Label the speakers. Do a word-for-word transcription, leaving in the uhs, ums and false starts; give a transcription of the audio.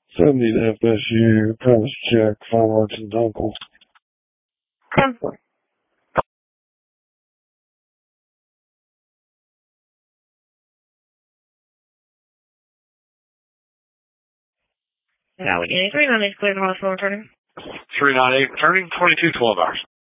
Speaker 1: seventy to F S U, premise check, fireworks and uncles.
Speaker 2: Cancel. Now, we need three nine eight clear the hospital returning.
Speaker 1: three nine eight returning, twenty-two twelve hours.